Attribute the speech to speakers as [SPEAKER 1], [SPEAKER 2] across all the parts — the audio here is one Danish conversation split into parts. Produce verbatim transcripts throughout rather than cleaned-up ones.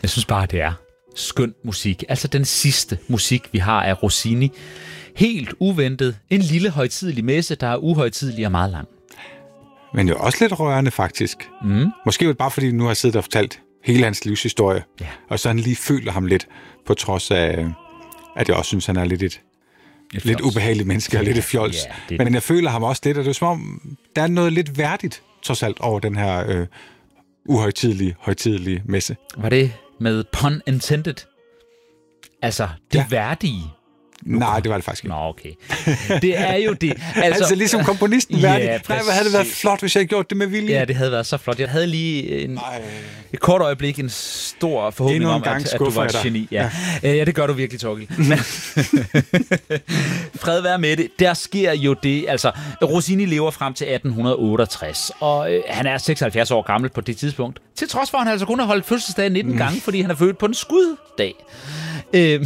[SPEAKER 1] Jeg synes bare, det er skøn musik. Altså den sidste musik, vi har af Rossini. Helt uventet. En lille højtidelig messe, der er uhøjtidelig og meget lang.
[SPEAKER 2] Men jo også lidt rørende, faktisk.
[SPEAKER 1] Mm.
[SPEAKER 2] Måske jo bare, fordi vi nu har siddet og fortalt hele hans livshistorie,
[SPEAKER 1] ja.
[SPEAKER 2] og så han lige føler ham lidt, på trods af, at jeg også synes, han er lidt et, et lidt ubehageligt menneske, og lidt et fjols. Ja, det... Men jeg føler ham også lidt, og det er som om, der er noget lidt værdigt, trods alt, over den her øh, uhøjtidelige, højtidelige messe.
[SPEAKER 1] Var det med pun intended? Altså, det ja. værdige.
[SPEAKER 2] Nu. Nej, det var det faktisk ikke.
[SPEAKER 1] Nå, okay. Det er jo det.
[SPEAKER 2] Altså, altså ligesom komponisten
[SPEAKER 1] ja,
[SPEAKER 2] værdig. Nej, hvad havde det været flot, hvis jeg havde gjort det med vilje?
[SPEAKER 1] Ja, det havde været så flot. Jeg havde lige en, et kort øjeblik en stor forhåbning om, at, at du var et geni. Ja. Ja. ja, det gør du virkelig, Torgild. Fred være med det. Der sker jo det. Altså, Rossini lever frem til atten otteogtres, og øh, han er seksoghalvfjerds år gammel på det tidspunkt. Til trods for, at han altså kun har holdt fødselsdag nitten mm. gange, fordi han er født på en skuddag. Øhm.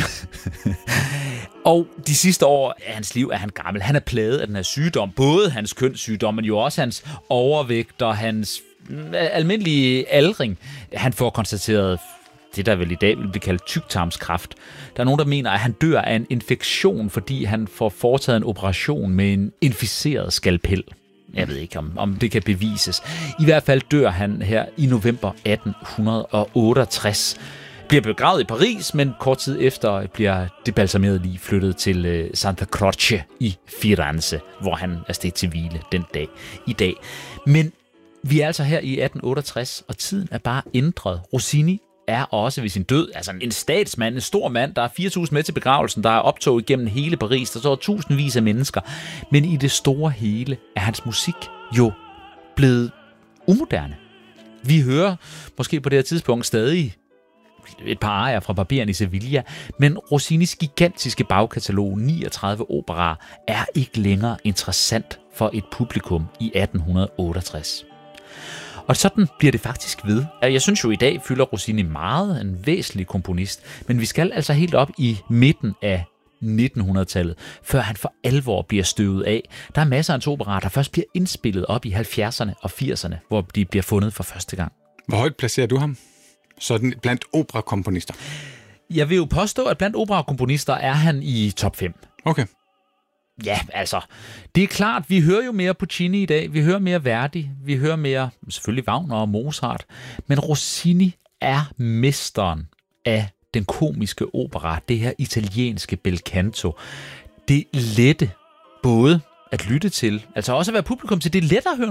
[SPEAKER 1] Og de sidste år af hans liv er han gammel. Han er plaget af den her sygdom. Både hans kønssygdom, men jo også hans overvægt og hans almindelige aldring. Han får konstateret det, der vel i dag vil blive kaldt tyktarmskræft. Der er nogen, der mener, at han dør af en infektion, fordi han får foretaget en operation med en inficeret skalpel. Jeg ved ikke, om, om det kan bevises. I hvert fald dør han her i november atten otteogtres. Bliver begravet i Paris, men kort tid efter bliver det balsamerede lig flyttet til Santa Croce i Firenze, hvor han er steget til hvile den dag i dag. Men vi er altså her i atten otteogtres, og tiden er bare ændret. Rossini er også ved sin død, altså en statsmand, en stor mand, der er fire tusind med til begravelsen, der er optog igennem hele Paris, der står tusindvis af mennesker. Men i det store hele er hans musik jo blevet umoderne. Vi hører måske på det her tidspunkt stadig et par arier fra Barberen i Sevilla, men Rossinis gigantiske bagkatalog, niogtredive operaer, er ikke længere interessant for et publikum i atten otteogtres. Og sådan bliver det faktisk ved. Jeg synes jo, i dag fylder Rossini meget, en væsentlig komponist, men vi skal altså helt op i midten af nittenhundredetallet, før han for alvor bliver støvet af. Der er masser af hans operaer, der først bliver indspillet op i halvfjerdserne og firserne, hvor de bliver fundet for første gang.
[SPEAKER 2] Hvor højt placerer du ham? Sådan blandt operakomponister?
[SPEAKER 1] Jeg vil jo påstå, at blandt operakomponister er han i top fem.
[SPEAKER 2] Okay.
[SPEAKER 1] Ja, altså, det er klart, vi hører jo mere Puccini i dag, vi hører mere Verdi, vi hører mere, selvfølgelig Wagner og Mozart, men Rossini er mesteren af den komiske opera, det her italienske bel canto. Det lette både at lytte til, altså også at være publikum til, det er let at høre